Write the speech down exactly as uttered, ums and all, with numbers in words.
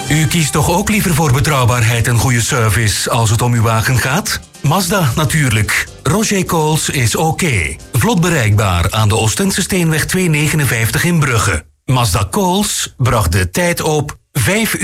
U kiest toch ook liever voor betrouwbaarheid en goede service als het om uw wagen gaat? Mazda natuurlijk. Roger Coles is oké. Vlot bereikbaar aan de Oostense Steenweg tweehonderdnegenenvijftig in Brugge. Mazda Coles bracht de tijd op vijf uur.